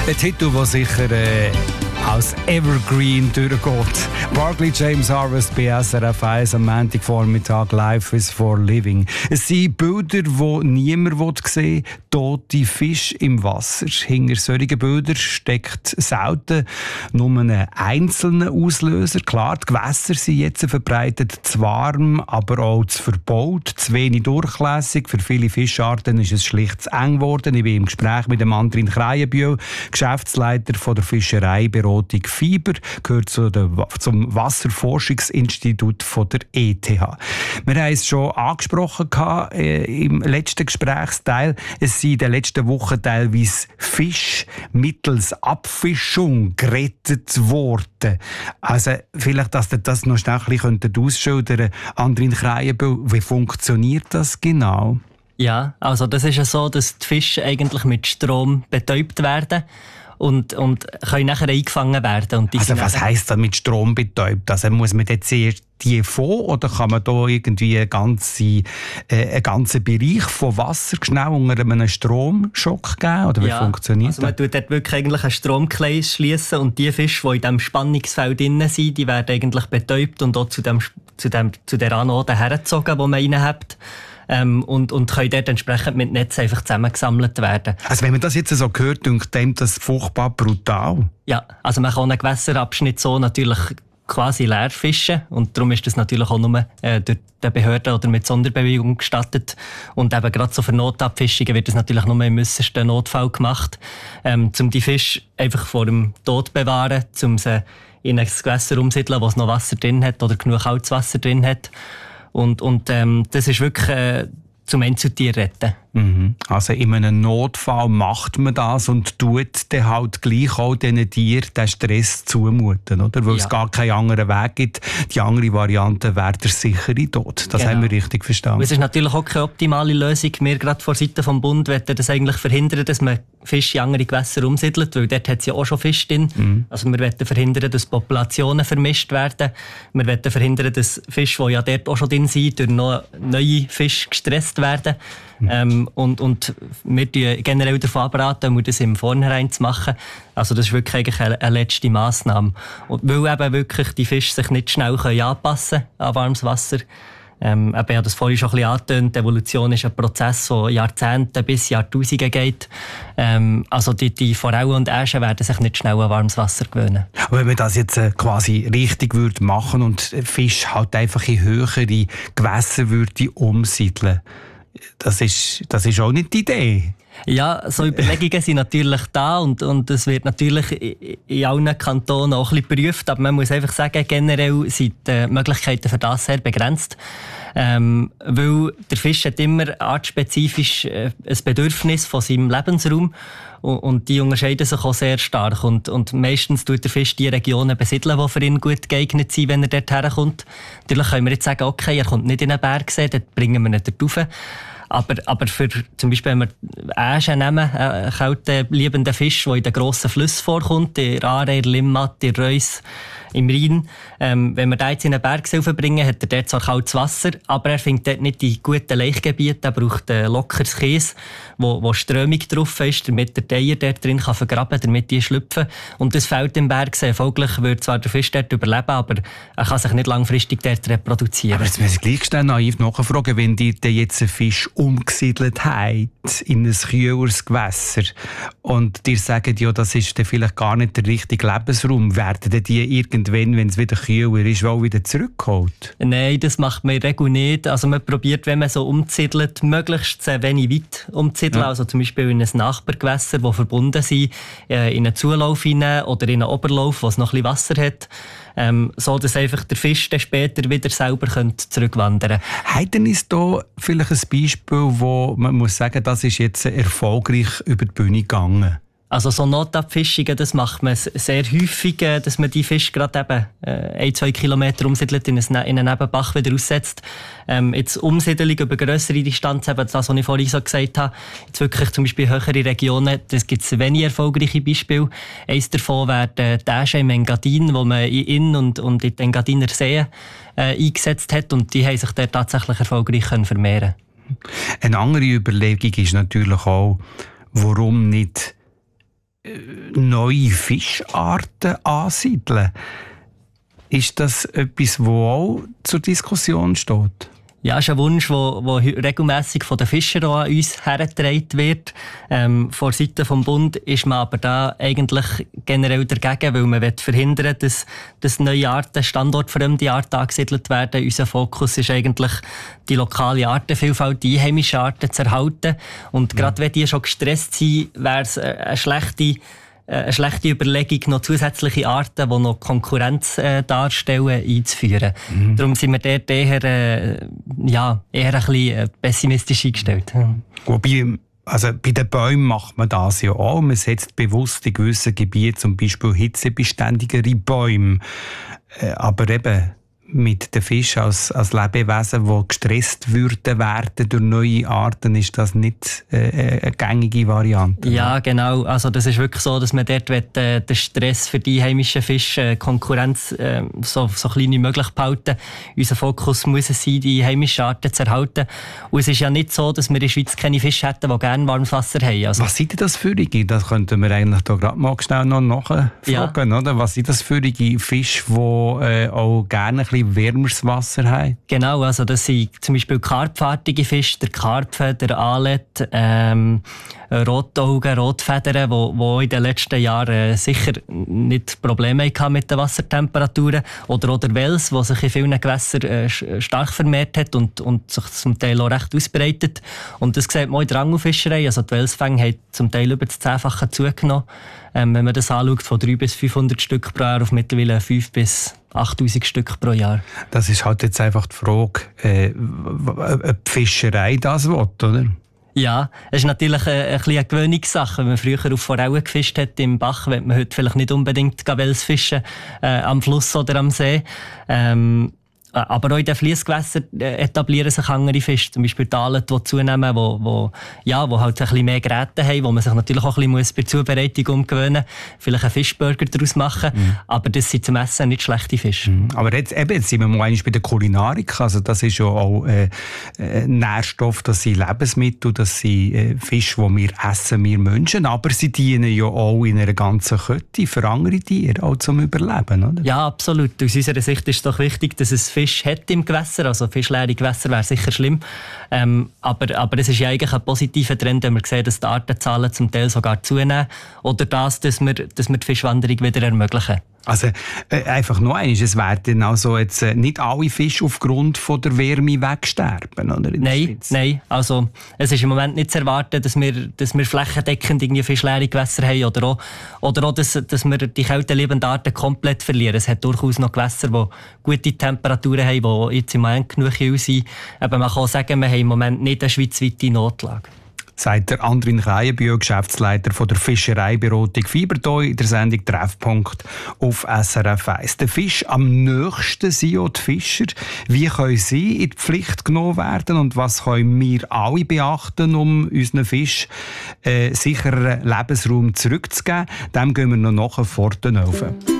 Ein Titel, der sicher als Evergreen durchgeht. Barclay James Harvest bei SRF 1 am Montagvormittag. Life is for living. Es sind Bilder, die niemand sehen will. Tote Fische im Wasser. Hinter solchen Bildern steckt selten nur einen einzelnen Auslöser. Klar, die Gewässer sind jetzt verbreitet, zu warm, aber auch zu verbaut, zu wenig durchlässig. Für viele Fischarten ist es schlicht zu eng geworden. Ich bin im Gespräch mit dem Andrin Kreienbühl, Geschäftsleiter von der Fischereiberatung Fiber, gehört zum Wasserforschungsinstitut von der ETH. Wir haben es schon angesprochen im letzten Gesprächsteil. Es sind in den letzten Wochen teilweise Fische mittels Abfischung gerettet worden. Also vielleicht, dass ihr das noch schnell ein bisschen ausschildern könnt. Andrin Kreienbühl, wie funktioniert das genau? Ja, also das ist ja so, dass die Fische eigentlich mit Strom betäubt werden und können nachher eingefangen werden. Und also was heisst das mit Strom betäubt? Also muss man jetzt zuerst die von oder kann man da irgendwie einen ganzen Bereich von Wasser schnell unter einem Stromschock geben? Oder wie funktioniert das? Man tut dort wirklich eigentlich einen Stromkreis schliessen und die Fische, die in diesem Spannungsfeld drin sind, die werden eigentlich betäubt und auch zu der Anode hergezogen, die man rein hat. Und können dort entsprechend mit Netz einfach zusammengesammelt werden. Also wenn man das jetzt so hört, denkt man das furchtbar brutal. Ja, also man kann einen Gewässerabschnitt so natürlich quasi leer fischen und darum ist das natürlich auch nur durch die Behörden oder mit Sonderbewilligung gestattet. Und eben gerade so für Notabfischungen wird das natürlich nur im äussersten Notfall gemacht, um die Fische einfach vor dem Tod zu bewahren, um sie in ein Gewässer umsiedeln, wo es noch Wasser drin hat oder genug kaltes Wasser drin hat. Und das ist wirklich zum Einzeltier retten. Mhm. Also in einem Notfall macht man das und tut dann halt gleich auch diesen Tieren den Stress zumuten, oder? Weil es gar keinen anderen Weg gibt. Die andere Variante wäre der sichere Tod. Das haben wir richtig verstanden. Und es ist natürlich auch keine optimale Lösung. Wir gerade von Seiten vom Bund wollen das eigentlich verhindern, dass man Fische in andere Gewässer umsiedelt, weil dort hat es ja auch schon Fische drin. Mhm. Also wir wollen verhindern, dass Populationen vermischt werden. Wir wollen verhindern, dass Fische, die ja dort auch schon drin sind, durch neue Fische gestresst werden. Und wir tun generell davon abraten, das im Vornherein zu machen. Also das ist wirklich eigentlich eine letzte Massnahme. Und weil eben wirklich die Fische sich nicht schnell anpassen können an warmes Wasser. Ich habe das vorhin schon ein bisschen angetönt. Die Evolution ist ein Prozess, der Jahrzehnte bis Jahrtausende geht. Also die Forellen und Äschen werden sich nicht schnell an warmes Wasser gewöhnen. Wenn man das jetzt quasi richtig würde machen und Fisch halt einfach in höhere Gewässer würde umsiedeln, das ist auch nicht die Idee. Ja, so Überlegungen sind natürlich da und es wird natürlich in allen Kantonen auch ein bisschen geprüft, aber man muss einfach sagen, generell sind die Möglichkeiten für das sehr begrenzt. Weil der Fisch hat immer artspezifisch ein Bedürfnis von seinem Lebensraum und die unterscheiden sich auch sehr stark und meistens tut der Fisch die Regionen besiedeln, die für ihn gut geeignet sind, wenn er dort herkommt. Natürlich können wir jetzt sagen, okay, er kommt nicht in einen Berg, dort bringen wir ihn dort rauf. Aber für zum Beispiel, wenn wir Äschen nehmen, einen kälteliebenden Fisch, der in den grossen Flüssen vorkommt, in der Aare, in der Limmat, in der Reuss, im Rhein. Wenn wir den jetzt in einen Berg bringen, hat er dort zwar kaltes Wasser, aber er findet dort nicht die guten Laichgebiete. Er braucht lockeres Käse, wo Strömung drauf ist, damit der Teier dort drin kann vergraben, damit die schlüpfen. Und das fehlt im Berg. Folglich würde zwar der Fisch dort überleben, aber er kann sich nicht langfristig dort reproduzieren. Aber jetzt muss ich gleich schnell naiv nachfragen, wenn ihr jetzt einen Fisch umgesiedelt habt in ein kühleres Gewässer und dir sagen, ja, das ist dann vielleicht gar nicht der richtige Lebensraum, werden die irgendwann, wenn es wieder kühler ist, auch wieder zurückgeholt? Nein, das macht man in der Regel nicht. Also man probiert, wenn man so umsiedelt, möglichst sehr wenig weit umzusiedeln. Ja. Also zum Beispiel in ein Nachbargewässer, die verbunden sind, in einen Zulauf hinein oder in einen Oberlauf, wo es noch ein bisschen Wasser hat. So dass einfach der Fisch dann später wieder selber zurückwandern könnte. Hat denn ist da vielleicht ein Beispiel, wo man muss sagen, das ist jetzt erfolgreich über die Bühne gegangen? Also so Notabfischungen, das macht man sehr häufig, dass man die Fische gerade eben 1-2 Kilometer umsiedelt, in einen Nebenbach wieder aussetzt. Jetzt Umsiedelung über grössere Distanz, eben das, was ich vorhin so gesagt habe, jetzt wirklich zum Beispiel höhere Regionen, das gibt es wenig erfolgreiche Beispiele. Eines davon wäre die Äschen im Engadin, wo man in Inn und in den Engadiner Seen eingesetzt hat und die haben sich dort tatsächlich erfolgreich vermehren können. Eine andere Überlegung ist natürlich auch, warum nicht neue Fischarten ansiedeln. Ist das etwas, das auch zur Diskussion steht? Ja, das ist ein Wunsch, der regelmässig von den Fischern an uns hergetragen wird. Von Seiten des Bundes ist man aber da eigentlich generell dagegen, weil man verhindern will, dass neue Arten, standortfremde Arten angesiedelt werden. Unser Fokus ist eigentlich, die lokale Artenvielfalt, die einheimischen Arten zu erhalten. Und gerade wenn die schon gestresst sind, wäre es eine schlechte Überlegung, noch zusätzliche Arten, die noch Konkurrenz darstellen, einzuführen. Darum sind wir dort eher ein bisschen pessimistisch eingestellt. Wobei, also bei den Bäumen macht man das ja auch. Man setzt bewusst in gewissen Gebieten zum Beispiel hitzebeständigere Bäume. Aber eben mit den Fischen als Lebewesen, die gestresst werden durch neue Arten, ist das nicht eine gängige Variante. Ja, genau. Also das ist wirklich so, dass man dort den Stress für die heimischen Fische, Konkurrenz so klein wie möglich behalten. Unser Fokus muss es sein, die heimischen Arten zu erhalten. Und es ist ja nicht so, dass wir in der Schweiz keine Fische hätten, die gerne warmes Wasser haben. Also, was sind das für Fische? Das könnten wir eigentlich da gerade mal schnell noch nachfragen. Ja. Oder? Was sind das für Fische, die auch gerne ein bisschen wärmeres Wasser haben? Genau, also das sind zum Beispiel karpfartige Fische, der Karpfen, der Alet, Rotaugen, Rotfedern, die in den letzten Jahren sicher nicht Probleme hatten mit den Wassertemperaturen. Oder auch der Wels, der sich in vielen Gewässern stark vermehrt hat und sich zum Teil auch recht ausbreitet. Und das sieht man in der Angelfischerei. Also die Welsfänge haben zum Teil über das 10-fache zugenommen. Wenn man das anschaut, von 300 bis 500 Stück pro Jahr auf mittlerweile 5 bis 8000 Stück pro Jahr. Das ist halt jetzt einfach die Frage, ob die Fischerei das will, oder? Ja, es ist natürlich eine Gewöhnungssache. Wenn man früher auf Forellen gefischt hat im Bach, will man heute vielleicht nicht unbedingt Wels fischen am Fluss oder am See. Aber auch in den Fliessgewässern etablieren sich andere Fische, zum Beispiel die Alet, die zunehmen, die halt ein bisschen mehr Geräte haben, wo man sich natürlich auch ein bisschen bei der Zubereitung umgewöhnen muss, vielleicht einen Fischburger daraus machen, aber das sind zum Essen nicht schlechte Fische. Aber jetzt sind wir mal bei der Kulinarik, also das ist ja auch Nährstoff, das sind Lebensmittel, das sind Fische, die wir essen, wir Menschen, aber sie dienen ja auch in einer ganzen Kette für andere Tiere, auch zum Überleben, oder? Ja, absolut. Aus unserer Sicht ist es doch wichtig, dass es Fisch hat im Gewässer, also fischleere Gewässer wäre sicher schlimm. Aber es ist ja eigentlich ein positiver Trend, wenn wir sehen, dass die Artenzahlen zum Teil sogar zunehmen. Oder dass wir die Fischwanderung wieder ermöglichen. Also einfach noch eines, es werden also jetzt nicht alle Fische aufgrund von der Wärme wegsterben, oder? Nein. Also es ist im Moment nicht zu erwarten, dass wir flächendeckend irgendwie fischleere Gewässer haben oder auch dass wir die kälteliebenden Arten komplett verlieren. Es hat durchaus noch Gewässer, die gute Temperaturen haben, die jetzt im Moment genug sind. Aber man kann sagen, wir haben im Moment nicht eine schweizweite Notlage. Sagt der Andrin Kreienbühl, Geschäftsleiter von der Fischereiberatung Fibertoi in der Sendung Treffpunkt auf SRF 1. Der Fisch am nächsten sind auch die Fischer. Wie können sie in die Pflicht genommen werden und was können wir alle beachten, um unseren Fisch sicheren Lebensraum zurückzugeben? Dem gehen wir noch nachher vor den Ofen.